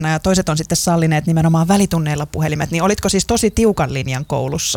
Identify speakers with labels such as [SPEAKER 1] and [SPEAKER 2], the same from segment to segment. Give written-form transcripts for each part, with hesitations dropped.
[SPEAKER 1] ja toiset on sitten sallineet nimenomaan välitunneilla puhelimet, niin olitko siis tosi tiukan linjan koulussa?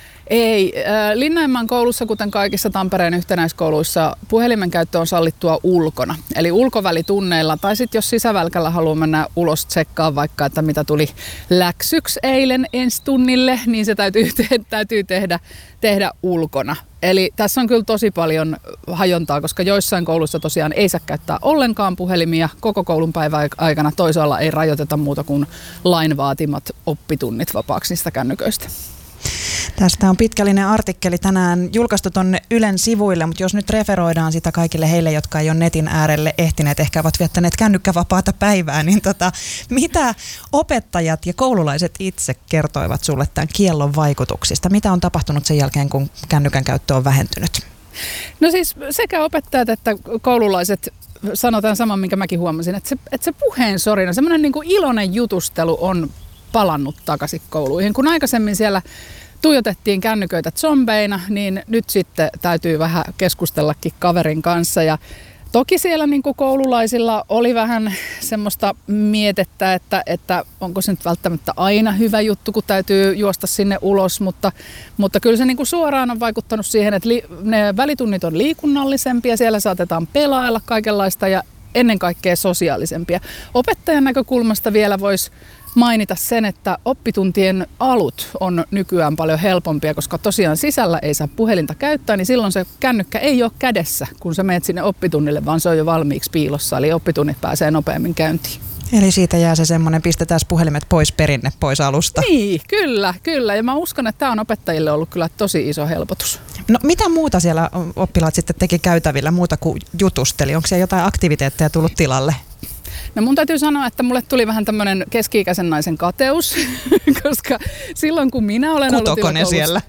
[SPEAKER 2] Ei. Linnanmäen koulussa, kuten kaikissa Tampereen yhtenäiskouluissa, puhelimen käyttö on sallittua ulkona. Eli ulkovälitunneilla, tai sitten jos sisävälkällä haluaa mennä ulos tsekkaa vaikka, että mitä tuli läksyksi eilen ensi tunnille, niin se täytyy tehdä ulkona. Eli tässä on kyllä tosi paljon hajontaa, koska joissain kouluissa tosiaan ei saa käyttää ollenkaan puhelimia koko koulun päivän aikana. Toisaalla ei rajoiteta muuta kuin lain vaatimat oppitunnit vapaaksi niistä kännyköistä.
[SPEAKER 1] Tästä on pitkällinen artikkeli tänään julkaistu tuonne Ylen sivuille, mutta jos nyt referoidaan sitä kaikille heille, jotka ei ole netin äärelle ehtineet, ehkä ovat viettäneet kännykkävapaata päivää, niin mitä opettajat ja koululaiset itse kertoivat sulle tämän kiellon vaikutuksista? Mitä on tapahtunut sen jälkeen, kun kännykän käyttö on vähentynyt?
[SPEAKER 2] No siis sekä opettajat että koululaiset sanotaan saman, minkä mäkin huomasin, että se puheen sorina, semmoinen niin kuin iloinen jutustelu on palannut takaisin kouluihin. Kun aikaisemmin siellä tuijotettiin kännyköitä zombeina, niin nyt sitten täytyy vähän keskustellakin kaverin kanssa. Ja toki siellä niin kuin koululaisilla oli vähän semmoista mietettä, että onko se nyt välttämättä aina hyvä juttu, kun täytyy juosta sinne ulos, mutta kyllä se niin kuin suoraan on vaikuttanut siihen, että ne välitunnit on liikunnallisempia, siellä saatetaan pelailla kaikenlaista ja ennen kaikkea sosiaalisempia. Opettajan näkökulmasta vielä voisi mainita sen, että oppituntien alut on nykyään paljon helpompia, koska tosiaan sisällä ei saa puhelinta käyttää, niin silloin se kännykkä ei ole kädessä, kun sä menet sinne oppitunnille, vaan se on jo valmiiksi piilossa, eli oppitunnit pääsee nopeammin käyntiin.
[SPEAKER 1] Eli siitä jää se semmoinen, pistetään puhelimet pois perinne, pois alusta.
[SPEAKER 2] Niin, kyllä. Ja mä uskon, että tämä on opettajille ollut kyllä tosi iso helpotus.
[SPEAKER 1] No mitä muuta siellä oppilaat sitten teki käytävillä, muuta kuin jutusteli? Onko siellä jotain aktiviteetteja tullut tilalle?
[SPEAKER 2] No mun täytyy sanoa, että mulle tuli vähän tämmöinen keski-ikäisen naisen kateus, koska silloin kun minä olen ollut
[SPEAKER 1] yläkoulussa... siellä?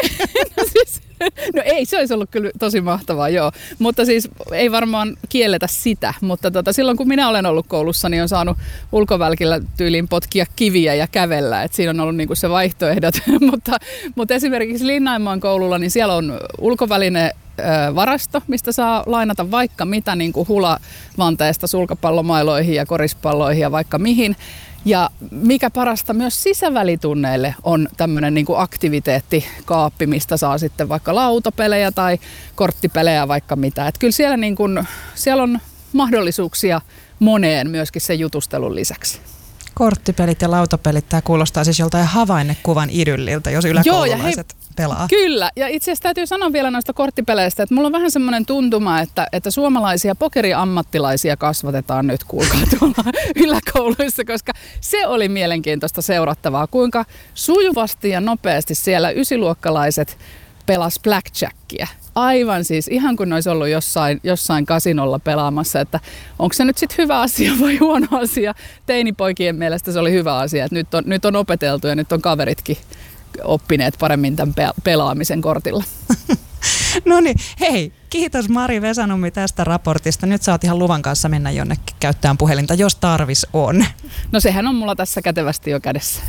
[SPEAKER 2] No ei, se olisi ollut kyllä tosi mahtavaa, joo. Mutta siis ei varmaan kielletä sitä, mutta silloin kun minä olen ollut koulussa, niin on saanut ulkovälkillä tyyliin potkia kiviä ja kävellä. Et siinä on ollut niinku se vaihtoehdot, mutta esimerkiksi Linnanmäen koululla, niin siellä on ulkoväline varasto, mistä saa lainata vaikka mitä niin kuin hulavanteesta sulkapallomailoihin ja korispalloihin ja vaikka mihin. Ja mikä parasta, myös sisävälitunneille on tämmöinen niin kuin aktiviteettikaappi, mistä saa sitten vaikka lautapelejä tai korttipelejä vaikka mitä. Et kyllä siellä, niin kuin, siellä on mahdollisuuksia moneen myöskin sen jutustelun lisäksi.
[SPEAKER 1] Korttipelit ja lautapelit, tämä kuulostaa siis joltain havainnekuvan idylliltä, jos yläkoululaiset pelaa.
[SPEAKER 2] Kyllä, ja itse asiassa täytyy sanoa vielä noista korttipeleistä, että mulla on vähän semmoinen tuntuma, että suomalaisia pokeriammattilaisia kasvatetaan nyt, kuulkaa tuolla yläkouluissa, koska se oli mielenkiintoista seurattavaa, kuinka sujuvasti ja nopeasti siellä ysiluokkalaiset pelas blackjackia. Aivan siis, ihan kun ne olisi ollut jossain kasinolla pelaamassa, että onko se nyt sitten hyvä asia vai huono asia. Teinipoikien mielestä se oli hyvä asia, että nyt on opeteltu ja nyt on kaveritkin oppineet paremmin tämän pelaamisen kortilla.
[SPEAKER 1] No niin, hei, kiitos Mari Vesanummi tästä raportista. Nyt sä oot ihan luvan kanssa mennä jonnekin käyttämään puhelinta, jos tarvis on.
[SPEAKER 2] No sehän on mulla tässä kätevästi jo kädessä.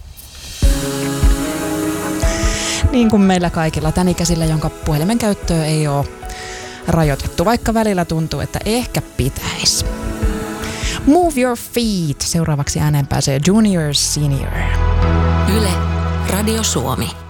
[SPEAKER 1] Niin kuin meillä kaikilla tän ikäisillä, jonka puhelimen käyttöä ei ole rajoitettu, vaikka välillä tuntuu, että ehkä pitäisi. Move your feet. Seuraavaksi ääneen pääsee Junior Senior.
[SPEAKER 3] Yle, Radio Suomi.